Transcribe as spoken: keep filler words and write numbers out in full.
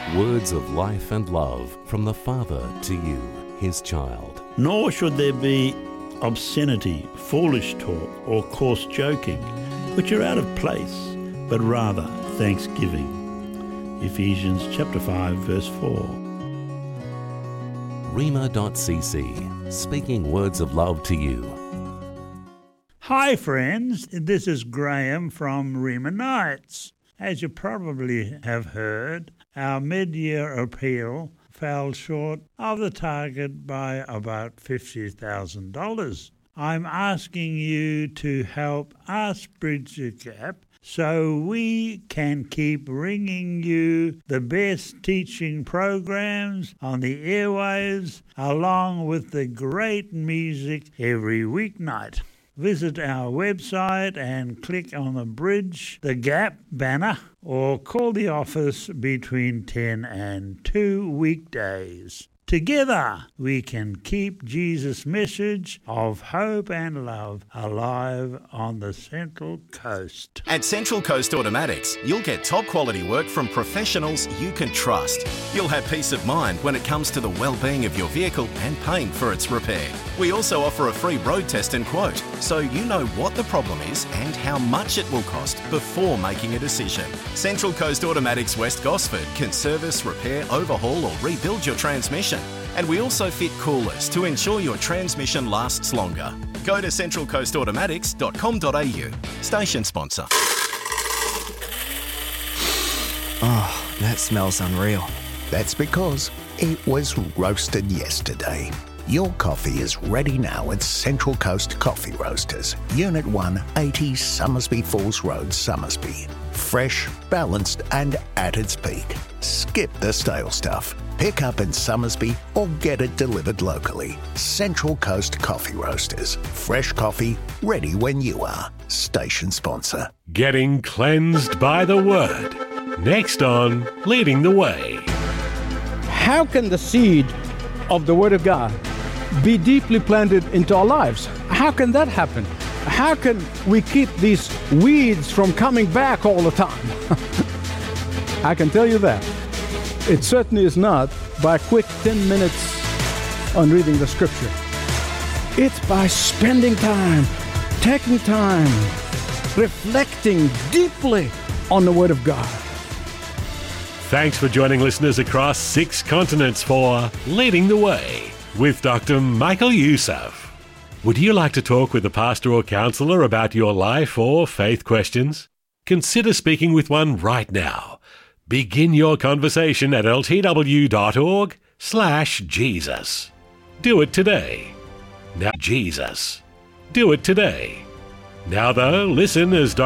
Words of life and love from the Father to you, his child. Nor should there be obscenity, foolish talk, or coarse joking, which are out of place, but rather thanksgiving. Ephesians chapter five, verse four. Rhema dot c c, speaking words of love to you. Hi friends, this is Graham from Rhema Nights. As you probably have heard, our mid-year appeal fell short of the target by about fifty thousand dollars. I'm asking you to help us bridge the gap so we can keep bringing you the best teaching programs on the airwaves along with the great music every weeknight. Visit our website and click on the Bridge the Gap banner or call the office between ten and two weekdays. Together we can keep Jesus' message of hope and love alive on the Central Coast. At Central Coast Automatics, you'll get top quality work from professionals you can trust. You'll have peace of mind when it comes to the well-being of your vehicle and paying for its repair. We also offer a free road test and quote, so you know what the problem is and how much it will cost before making a decision. Central Coast Automatics West Gosford can service, repair, overhaul or rebuild your transmission. And we also fit coolers to ensure your transmission lasts longer. Go to central coast automatics dot com dot a u. Station sponsor. Oh, that smells unreal. That's because it was roasted yesterday. Your coffee is ready now at Central Coast Coffee Roasters, Unit one, eighty Summersby Falls Road, Summersby. Fresh, balanced and at its peak. Skip the stale stuff. Pick up in Summersby or get it delivered locally. Central Coast Coffee Roasters. Fresh coffee, ready when you are. Station sponsor. Getting cleansed by the Word. Next on Leading the Way. How can the seed of the Word of God be deeply planted into our lives? How can that happen? How can we keep these weeds from coming back all the time? I can tell you that. It certainly is not by a quick ten minutes on reading the Scripture. It's by spending time, taking time, reflecting deeply on the Word of God. Thanks for joining listeners across six continents for Leading the Way with Doctor Michael Youssef. Would you like to talk with a pastor or counselor about your life or faith questions? Consider speaking with one right now. Begin your conversation at l t w dot org slash Jesus. Do it today. Now, Jesus. Do it today. Now, though, listen as Doctor